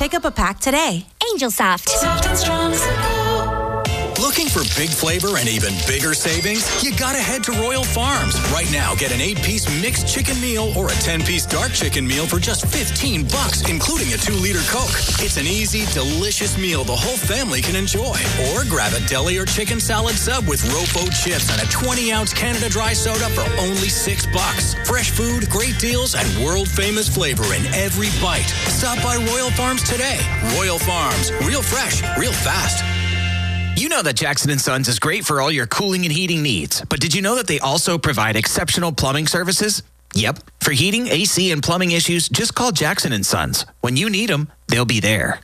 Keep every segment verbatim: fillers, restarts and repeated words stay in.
Pick up a pack today. Angel Soft. Soft and strong as a pillow. Looking for big flavor and even bigger savings? You gotta head to Royal Farms. Right now, get an eight-piece mixed chicken meal or a ten-piece dark chicken meal for just fifteen bucks, including a two-liter Coke. It's an easy, delicious meal the whole family can enjoy. Or grab a deli or chicken salad sub with Rofo chips and a twenty-ounce Canada Dry soda for only six bucks. Fresh food, great deals, and world-famous flavor in every bite. Stop by Royal Farms today. Royal Farms. Real fresh, real fast. You know that Jackson and Sons is great for all your cooling and heating needs, but did you know that they also provide exceptional plumbing services? Yep. For heating, A C, and plumbing issues, just call Jackson and Sons. When you need them, they'll be there.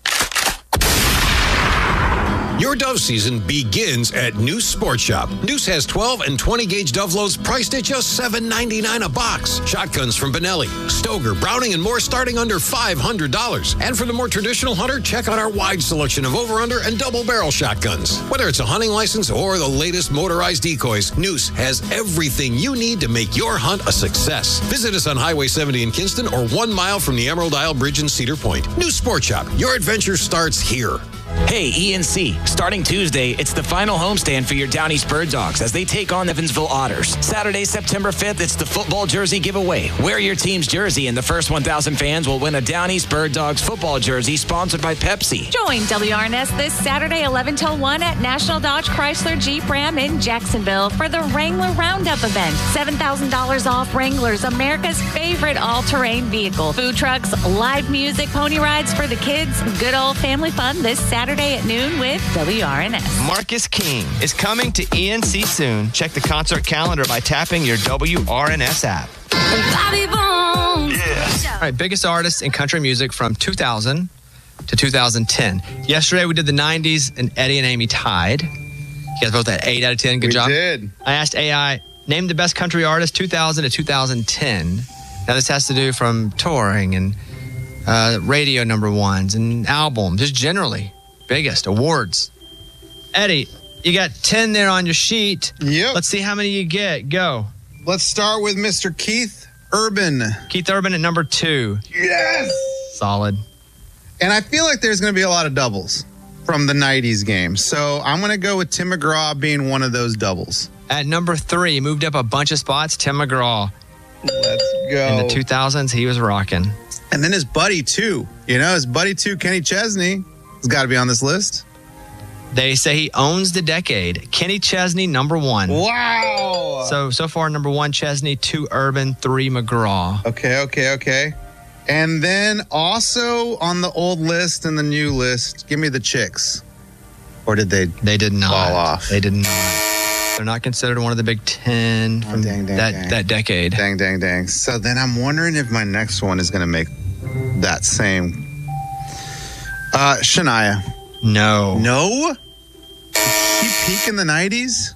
Your Dove season begins at Noose Sports Shop. Noose has twelve and twenty gauge Dove loads priced at just seven ninety-nine a box. Shotguns from Benelli, Stoger, Browning, and more starting under five hundred dollars. And for the more traditional hunter, check out our wide selection of over-under and double-barrel shotguns. Whether it's a hunting license or the latest motorized decoys, Noose has everything you need to make your hunt a success. Visit us on Highway seventy in Kinston or one mile from the Emerald Isle Bridge in Cedar Point. Noose Sports Shop. Your adventure starts here. Hey, E N C, starting Tuesday, it's the final homestand for your Down East Bird Dogs as they take on Evansville Otters. Saturday, September fifth, it's the football jersey giveaway. Wear your team's jersey and the first one thousand fans will win a Down East Bird Dogs football jersey sponsored by Pepsi. Join W R N S this Saturday, eleven till one at National Dodge Chrysler Jeep Ram in Jacksonville for the Wrangler Roundup event. seven thousand dollars off Wranglers, America's favorite all-terrain vehicle. Food trucks, live music, pony rides for the kids, good old family fun this Saturday. Saturday at noon with W R N S. Marcus King is coming to E N C soon. Check the concert calendar by tapping your W R N S app. Bobby Bones. Yeah. All right, biggest artists in country music from two thousand to two thousand ten. Yesterday we did the nineties and Eddie and Amy tied. You guys both had eight out of ten. Good we job. We did. I asked A I, name the best country artist two thousand to two thousand ten. Now this has to do from touring and uh, radio number ones and albums, just generally. Biggest awards. Eddie, you got ten there on your sheet. Yep. Let's see how many you get. Go. Let's start with Mister Keith Urban. Keith Urban at number two. Yes. Solid. And I feel like there's going to be a lot of doubles from the nineties game. So I'm going to go with Tim McGraw being one of those doubles. At number three, moved up a bunch of spots, Tim McGraw. Let's go. In the two thousands, he was rocking. And then his buddy, too. You know, his buddy, too, Kenny Chesney. Has got to be on this list. They say he owns the decade. Kenny Chesney, number one. Wow. So, so far, number one, Chesney, two, Urban, three, McGraw. Okay, okay, okay. And then also on the old list and the new list, give me the Chicks. Or did they They did not. fall off? They did not. They're not considered one of the Big Ten from oh, dang, dang, that, dang. that decade. Dang, dang, dang. So then I'm wondering if my next one is going to make that same... Uh, Shania. No. No? Did she peak in the nineties?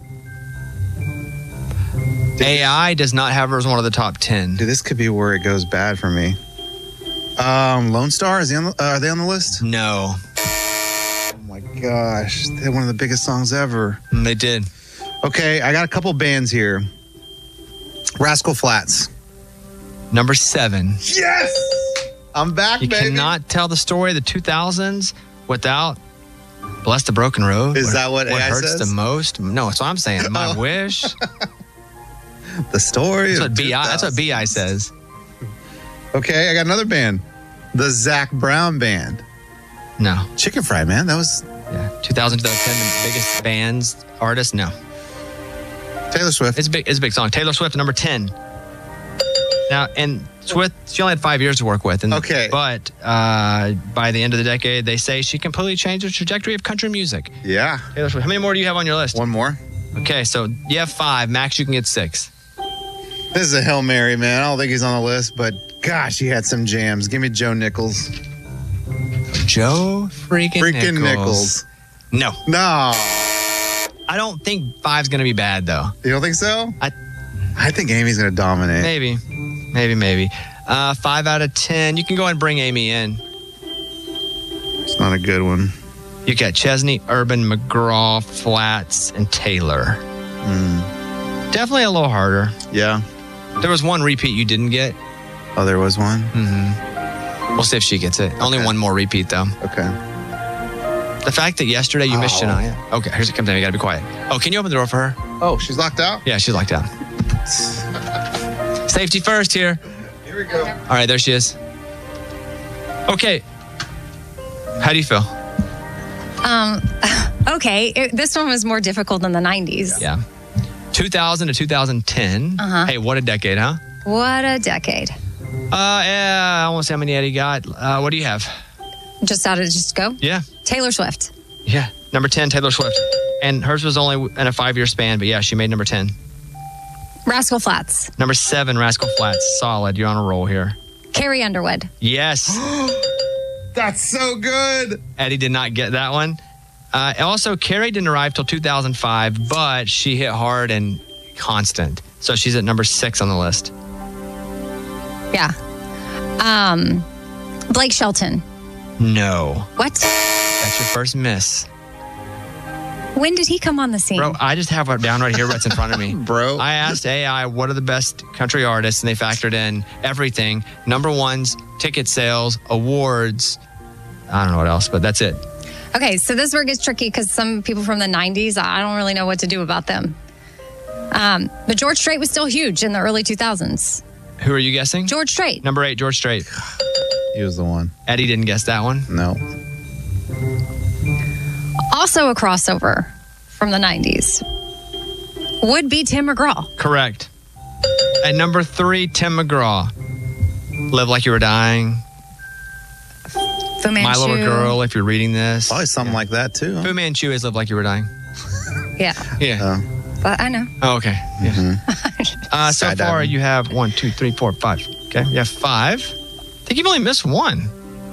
A I does not have her as one of the top ten. Dude, this could be where it goes bad for me. Um, Lone Star, is he on the, uh, are they on the list? No. Oh my gosh. They had one of the biggest songs ever. And they did. Okay, I got a couple bands here. Rascal Flatts. Number seven. Yes! I'm back, You baby. cannot tell the story of the two thousands without Bless the Broken Road. Is that what What A I hurts says? the most? No, that's what I'm saying. My Oh. wish. The story That's of what B I. That's what B I two thousands. says. Okay, I got another band. The Zach Brown Band. No. Chicken Fry, man. That was Yeah. two thousand to two thousand ten, the biggest bands, artists. No. Taylor Swift. It's a big. It's a big song. Taylor Swift, number ten. Now, and Swift, she only had five years to work with. And, Okay. But uh, by the end of the decade, they say she completely changed the trajectory of country music. Yeah. Taylor Swift. How many more do you have on your list? One more. Okay, so you have five. Max, you can get six. This is a Hail Mary, man. I don't think he's on the list, but gosh, he had some jams. Give me Joe Nichols. Joe freaking, Freaking Nichols. Nichols. No. No. I don't think five's going to be bad, though. You don't think so? I, I think Amy's going to dominate. maybe. Maybe, maybe. Uh, five out of ten. You can go ahead and bring Amy in. It's not a good one. You got Chesney, Urban, McGraw, Flats, and Taylor. Mm. Definitely a little harder. Yeah. There was one repeat you didn't get. Oh, there was one? Mm-hmm. We'll see if she gets it. Only one more repeat, though. Okay. The fact that yesterday you missed Oh. Shania. Okay, here's it comes in. You got to be quiet. Oh, can you open the door for her? Oh, she's locked out? Yeah, she's locked out. Safety first here. Here we go. All right, there she is. Okay. How do you feel? Um, okay, it, this one was more difficult than the nineties. Yeah. two thousand to two thousand ten. Uh-huh. Hey, what a decade, huh? What a decade. Uh, yeah, I won't say how many Eddie got. Uh, what do you have? Just out of just go. Yeah. Taylor Swift. Yeah. Number ten, Taylor Swift. And hers was only in a five-year span, but yeah, she made number ten. Rascal Flatts. Number seven, Rascal Flatts. Solid. You're on a roll here. Carrie Underwood. Yes. That's so good. Eddie did not get that one. Uh, also, Carrie didn't arrive till two thousand five, but she hit hard and constant. So she's at number six on the list. Yeah. Um, Blake Shelton. No. What? That's your first miss. When did he come on the scene? Bro, I just have it down right here what's in front of me. Bro. I asked A I what are the best country artists, and they factored in everything. Number ones, ticket sales, awards. I don't know what else, but that's it. Okay, so this where it gets tricky because some people from the nineties, I don't really know what to do about them. Um, but George Strait was still huge in the early two thousands. Who are you guessing? George Strait. Number eight, George Strait. He was the one. Eddie didn't guess that one. No. Also a crossover from the nineties would be Tim McGraw. Correct. At number three, Tim McGraw. Live Like You Were Dying. Fu Manchu. My Little Girl, if you're reading this. Probably something like that, too. Huh? Fu Manchu is Live Like You Were Dying. Yeah, Yeah. Oh. but I know. Oh, okay. Yeah. Uh, so Skydiving. far, you have one, two, three, four, five. Okay. You have five. I think you've only missed one.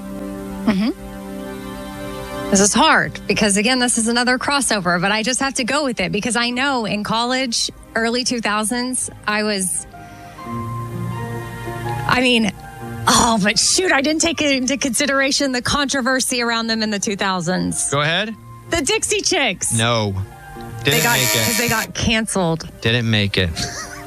This is hard because, again, this is another crossover, but I just have to go with it because I know in college, early two thousands, I was, I mean, oh, but shoot, I didn't take into consideration the controversy around them in the two thousands. Go ahead. The Dixie Chicks. No. They Didn't got, make because it. they got canceled. Didn't make it.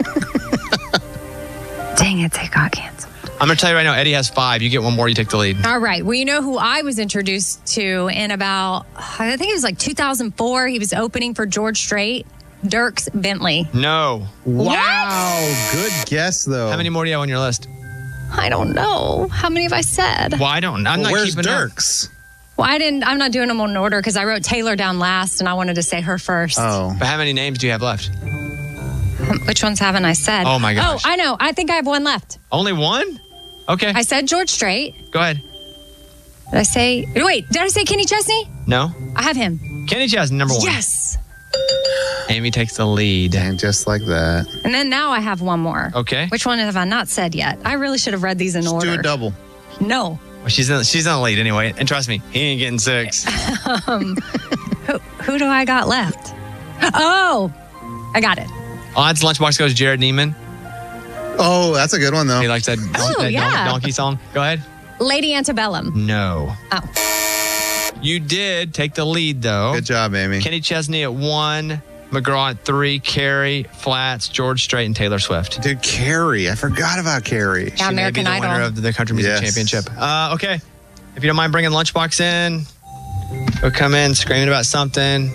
Dang it, they got canceled. I'm going to tell you right now, Eddie has five. You get one more, you take the lead. All right. Well, you know who I was introduced to in about, I think it was like two thousand four. He was opening for George Strait. Dierks Bentley. No. Wow. Good guess, though. How many more do you have on your list? I don't know. How many have I said? Well, I don't. I'm Well, not where's keeping up. Dirks? Well, I didn't, I'm not doing them in order because I wrote Taylor down last and I wanted to say her first. Oh. But how many names do you have left? Which ones haven't I said? Oh, my gosh. Oh, I know. I think I have one left. Only one? Okay. I said George Strait. Go ahead. Did I say, wait, did I say Kenny Chesney? No. I have him. Kenny Chesney, number one. Yes. Amy takes the lead. And just like that. And then now I have one more. Okay. Which one have I not said yet? I really should have read these in Just order. do a double. No. Well, she's in, she's in the lead anyway. And trust me, he ain't getting six. Um, who, who do I got left? Oh, I got it. Odds lunchbox goes Jared Neiman. Oh, that's a good one, though. He likes that, Oh, that yeah. don- donkey song. Go ahead. Lady Antebellum. No. Oh. You did take the lead, though. Good job, Amy. Kenny Chesney at one, McGraw at three, Carrie, Flats, George Strait, and Taylor Swift. Dude, Carrie. I forgot about Carrie. Yeah, She may be American the Idol. winner of the Country Music Yes. Championship. Uh, okay. If you don't mind bringing Lunchbox in, he'll come in screaming about something.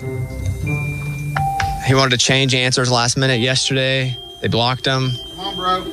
He wanted to change answers last minute yesterday. They blocked him. Come on, bro.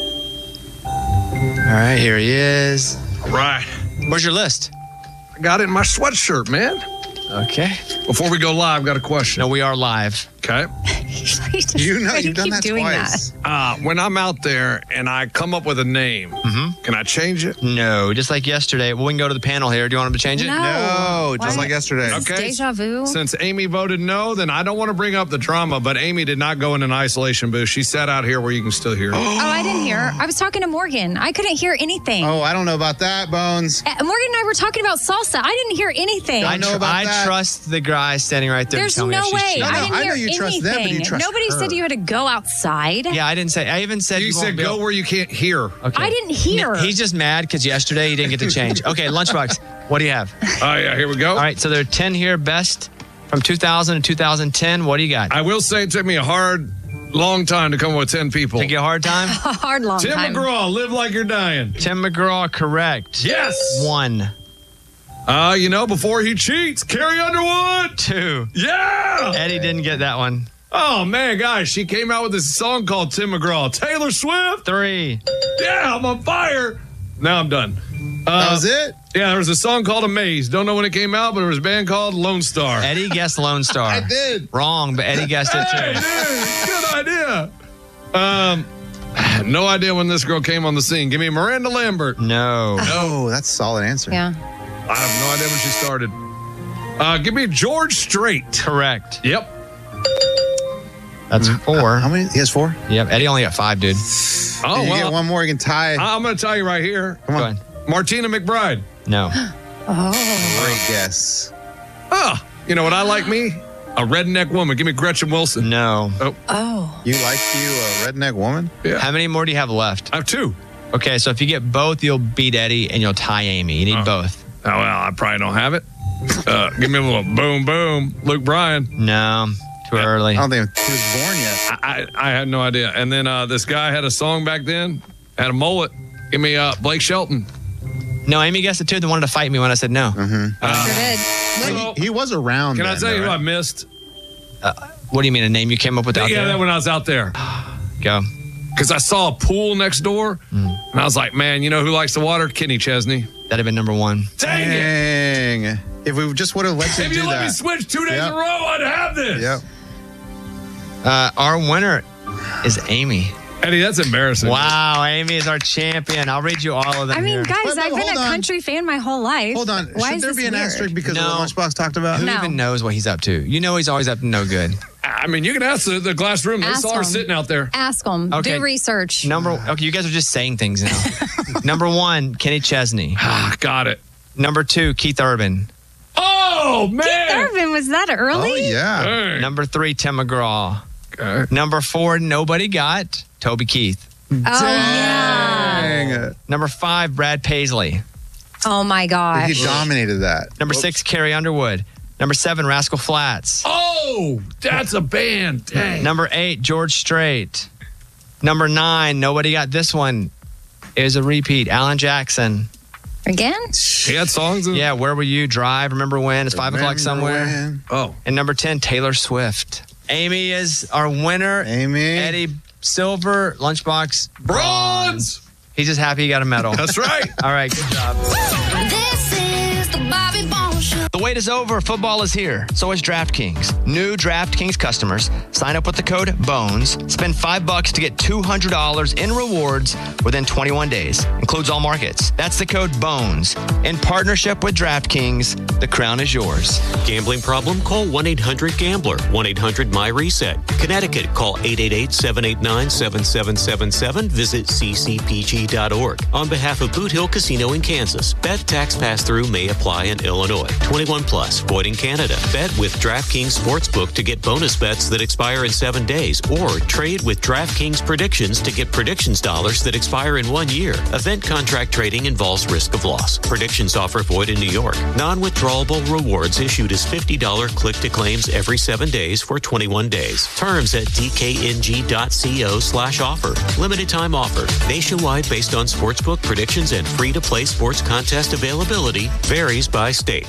All right, here he is. Right. Where's your list? I got it in my sweatshirt, man. Okay. Before we go live, got a question. No, we are live. Okay. You know, Why do you've done keep that doing twice. Uh, when I'm out there and I come up with a name, Mm-hmm. can I change it? No, just like yesterday. Well, we can go to the panel here. Do you want him to change it? No. No, just Why? like yesterday. Is this Okay. Deja vu. Since Amy voted no, then I don't want to bring up the drama, but Amy did not go in an isolation booth. She sat out here where you can still hear her. Oh, I didn't hear. I was talking to Morgan. I couldn't hear anything. Oh, I don't know about that, Bones. Uh, Morgan and I were talking about salsa. I didn't hear anything. I I, know tr- about I that. trust the guy standing right there. to There's tell me no if she's way. cheating. No, I no, didn't I hear know you anything. trust them, but you trust Nobody her. said you had to go outside. Yeah, I didn't say. I even said You you, won't said be go able- where you can't hear. Okay. I didn't hear. He's just mad because yesterday he didn't get to change. Okay, Lunchbox, what do you have? Oh, yeah, here we go. All right, so there are ten here, best from two thousand to two thousand ten. What do you got? I will say it took me a hard long time to come up with ten people. Take you a hard time? A hard long Tim time. McGraw, Live Like You're Dying. Tim McGraw, correct. Yes. One. Uh, you know, before he cheats, Carrie Underwood. Two. Yeah. Eddie didn't get that one. Oh, man, guys, she came out with this song called Tim McGraw. Taylor Swift. Three. Yeah, I'm on fire. Now I'm done. Uh, That was it? Yeah, there was a song called Amaze. Don't know when it came out, but there was a band called Lone Star. Eddie guessed Lone Star. I did. Wrong, but Eddie guessed it Hey, too. dude, good idea. Um, no idea when this girl came on the scene. Give me Miranda Lambert. No. Oh, that's a solid answer. Yeah. I have no idea when she started. Uh, give me George Strait. Correct. Yep. That's four. How many? He has four? Yep. Eddie only got five, dude. Oh, you well, get one more, you can tie. I'm going to tell you right here. Come Go on. ahead. Martina McBride. No. Great guess. Ah, you know what I like me? A redneck woman. Give me Gretchen Wilson. No. Oh. You like you a redneck woman? Yeah. How many more do you have left? I have two. Okay, so if you get both, you'll beat Eddie and you'll tie Amy. You need Oh. both. Oh, well, I probably don't have it. Uh, give me a little boom, boom. Luke Bryan. No. Too early. I don't think he was born yet. I, I, I had no idea. And then uh, this guy had a song back then, had a mullet. Give me uh, Blake Shelton. No, Amy guessed it too. They wanted to fight me when I said no. Sure did. So, He was around. can I then, tell you though, who I right? missed? What do you mean, a name you came up with out yeah, there? that when I was out there. Go. Because I saw a pool next door, Mm. and I was like, man, you know who likes the water? Kenny Chesney. That'd have been number one. Dang it. Dang. If we just would have let you If do you let that. me switch two days Yep. in a row, I'd have this. Yep. Uh, our winner is Amy. Eddie, that's embarrassing. Wow, Amy is our champion. I'll read you all of them I mean, here. guys, But no, I've been hold a on. country fan my whole life. Hold on. Why Should is there this be an weird? asterisk because No. of what Lunchbox talked about? Who No. even knows what he's up to? You know he's always up to no good. I mean, you can ask the, the glass room. They Ask saw her them. sitting out there. Ask them. Okay. Do research. Number okay, you guys are just saying things now. Number one, Kenny Chesney. Ah, got it. Number two, Keith Urban. Oh, man. Irvin, was that early? Oh, yeah. Hey. Number three, Tim McGraw. Okay. Number four, nobody got Toby Keith. Oh, yeah. Dang. Number five, Brad Paisley. Oh, my He gosh. dominated that. Number six, Carrie Underwood. Number seven, Rascal Flatts. Oh, that's a band. Dang. Number eight, George Strait. Number nine, nobody got this one. Is a repeat, Alan Jackson. Again? He had songs in Yeah, Where Were You? Drive. Remember when? It's five o'clock Remember somewhere. when? Oh. And number ten, Taylor Swift. Amy is our winner. Amy. Eddie, silver. Lunchbox, Bronze. He's just happy he got a medal. That's right. All right, good job. This is the Bobby Bones Show. The wait is over. Football is here. So is DraftKings. New DraftKings customers sign up with the code BONES. Spend five bucks to get two hundred dollars in rewards within twenty-one days. Includes all markets. That's the code BONES. In partnership with DraftKings, the crown is yours. Gambling problem? Call one eight hundred gambler. one eight hundred my reset. Connecticut, call eight eight eight, seven eight nine, seven seven seven seven. Visit c c p g dot org. On behalf of Boot Hill Casino in Kansas, bet tax pass-through may apply in Illinois. twenty-one plus, void in Canada. Bet with DraftKings Sportsbook to get bonus bets that expire in seven days, or trade with DraftKings Predictions to get predictions dollars that expire in one year. Event contract trading involves risk of loss. Predictions offer void in New York. Non-withdrawable rewards issued as fifty dollars click-to-claims every seven days for twenty-one days. Terms at d k n g dot co slash offer. Limited time offer. Nationwide based on sportsbook predictions and free-to-play sports contest availability. Varies by state.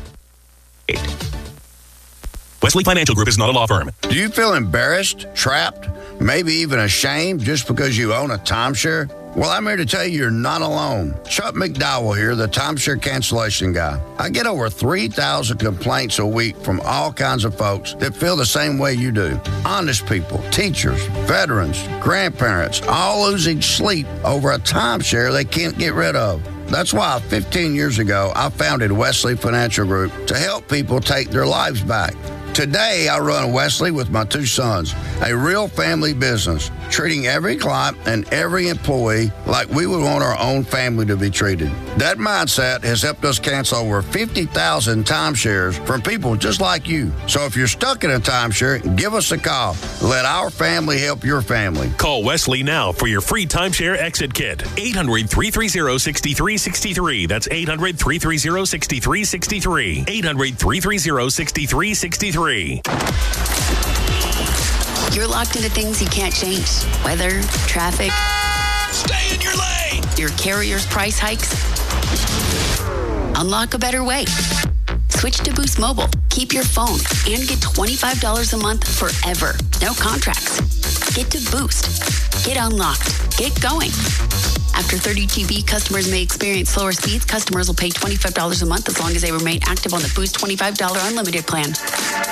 Wesley Financial Group is not a law firm. Do you feel embarrassed, trapped, maybe even ashamed just because you own a timeshare? Well, I'm here to tell you you're not alone. Chuck McDowell here, the timeshare cancellation guy. I get over three thousand complaints a week from all kinds of folks that feel the same way you do. Honest people, teachers, veterans, grandparents, all losing sleep over a timeshare they can't get rid of. That's why fifteen years ago, I founded Wesley Financial Group to help people take their lives back. Today, I run Wesley with my two sons, a real family business, treating every client and every employee like we would want our own family to be treated. That mindset has helped us cancel over fifty thousand timeshares from people just like you. So if you're stuck in a timeshare, give us a call. Let our family help your family. Call Wesley now for your free timeshare exit kit. eight hundred, three three zero, six three six three. That's eight hundred, three three zero, six three six three. eight hundred, three three zero, six three six three. you're locked into things you can't change. Weather, traffic. Stay in your lane! Your carrier's price hikes. Unlock a better way. Switch to Boost Mobile. Keep your phone and get twenty-five dollars a month forever. No contracts. Get to Boost. Get unlocked. Get going. After thirty G B, customers may experience slower speeds. Customers will pay twenty-five dollars a month as long as they remain active on the Boost twenty-five dollars unlimited plan.